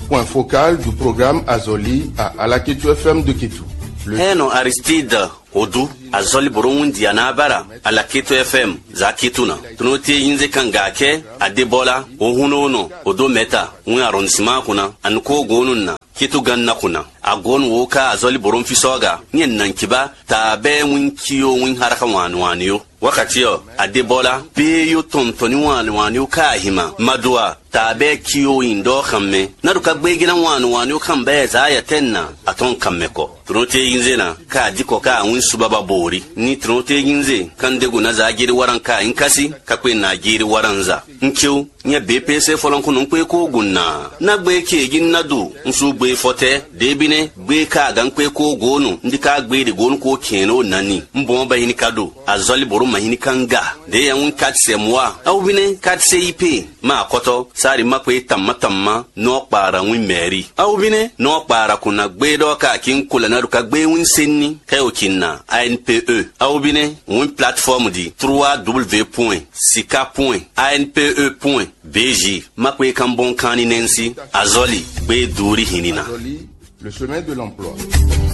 point focal du programme Azoli à Alaketu FM de Kétou. Heno Aristide Odu Azoli Boron Dianabara Alaketu FM za Ketuna. Tunote yinze kangake Adebola Ohunono Odo Meta un arrondissement kuna anko gonunna Ketu ganna kuna agon woka Azoli Boron fisoga nyen nankiba tabe win kiyo win haraka wanwaniyo wakati yo Adebola peyo tontoni wanwaniyo kahima madua tabe kiyo indo kamme naruka gbegina wanwaniyo kambe za ya tenna aton kammeko tunote yinze na ka diko ka win subaba bori ni tunote yinze kan degu na za giri waran ka inkasi ka kwe na giri waranza nkiu nya BPC folon kunun kwe ko gunna na gbe ke gin nadu nsu gbe fote debine gbe ka gan kwe ko gonu ndika gbe de gonu ko keno nani mbon ba hini kado Azoli Boron mahini kanga de yan katse mwa au bine katse ipe ma koto sari makwe tamma no para win meri au bine no para kuna gbe do ka kin kula na ruka gbe win senni kayo kinna ANPE au bine win platform di www.sika.anpe.bg makwe kambon kani nensi Azoli gbe duri hinina Azoli, le chemin de l'emploi.